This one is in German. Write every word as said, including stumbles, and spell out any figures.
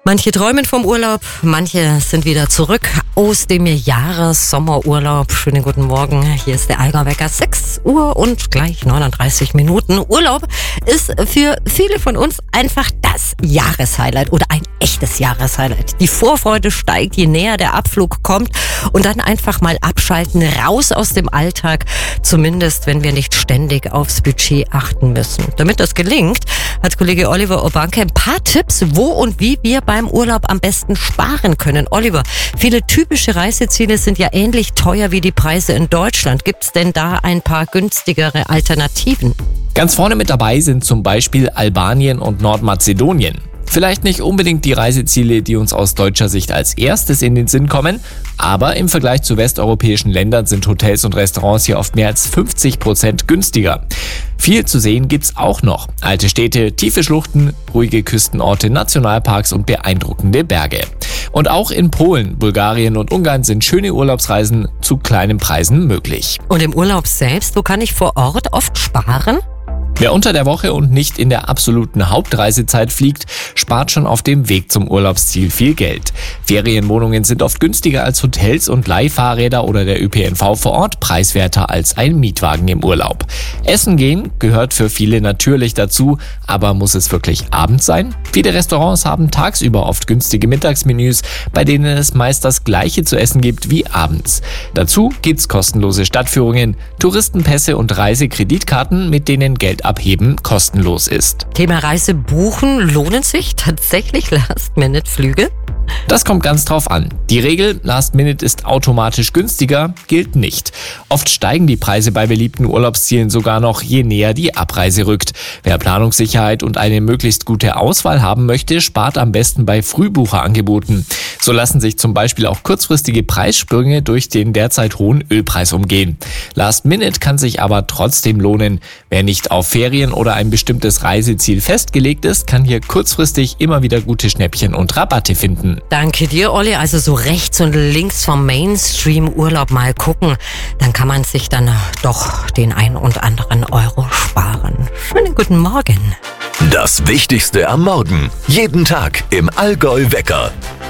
Manche träumen vom Urlaub, manche sind wieder zurück aus dem Jahres-Sommerurlaub. Schönen guten Morgen, hier ist der Allgäu-Wecker, sechs Uhr und gleich neununddreißig Minuten. Urlaub ist für viele von uns einfach das Jahreshighlight oder ein echtes Jahreshighlight. Die Vorfreude steigt, je näher der Abflug kommt und dann einfach mal abschalten, raus aus dem Alltag, zumindest wenn wir nicht ständig aufs Budget achten müssen. Damit das gelingt, hat Kollege Oliver Urbanke ein paar Tipps, wo und wie wir beim Urlaub am besten sparen können. Oliver, viele typische Reiseziele sind ja ähnlich teuer wie die Preise in Deutschland. Gibt es denn da ein paar günstigere Alternativen? Ganz vorne mit dabei sind zum Beispiel Albanien und Nordmazedonien. Vielleicht nicht unbedingt die Reiseziele, die uns aus deutscher Sicht als erstes in den Sinn kommen, aber im Vergleich zu westeuropäischen Ländern sind Hotels und Restaurants hier oft mehr als fünfzig Prozent günstiger. Viel zu sehen gibt's auch noch. Alte Städte, tiefe Schluchten, ruhige Küstenorte, Nationalparks und beeindruckende Berge. Und auch in Polen, Bulgarien und Ungarn sind schöne Urlaubsreisen zu kleinen Preisen möglich. Und im Urlaub selbst, wo kann ich vor Ort oft sparen? Wer unter der Woche und nicht in der absoluten Hauptreisezeit fliegt, spart schon auf dem Weg zum Urlaubsziel viel Geld. Ferienwohnungen sind oft günstiger als Hotels und Leihfahrräder oder der Ö P N V vor Ort preiswerter als ein Mietwagen im Urlaub. Essen gehen gehört für viele natürlich dazu, aber muss es wirklich abends sein? Viele Restaurants haben tagsüber oft günstige Mittagsmenüs, bei denen es meist das Gleiche zu essen gibt wie abends. Dazu gibt's kostenlose Stadtführungen, Touristenpässe und Reisekreditkarten, mit denen Geld abheben kostenlos ist. Thema Reise buchen, lohnen sich tatsächlich Last-Minute-Flüge? Das kommt ganz drauf an. Die Regel, Last Minute ist automatisch günstiger, gilt nicht. Oft steigen die Preise bei beliebten Urlaubszielen sogar noch, je näher die Abreise rückt. Wer Planungssicherheit und eine möglichst gute Auswahl haben möchte, spart am besten bei Frühbucherangeboten. So lassen sich zum Beispiel auch kurzfristige Preissprünge durch den derzeit hohen Ölpreis umgehen. Last Minute kann sich aber trotzdem lohnen. Wer nicht auf Ferien oder ein bestimmtes Reiseziel festgelegt ist, kann hier kurzfristig immer wieder gute Schnäppchen und Rabatte finden. Danke dir, Olli. Also so rechts und links vom Mainstream-Urlaub mal gucken. Dann kann man sich dann doch den ein und anderen Euro sparen. Schönen guten Morgen. Das Wichtigste am Morgen. Jeden Tag im Allgäu-Wecker.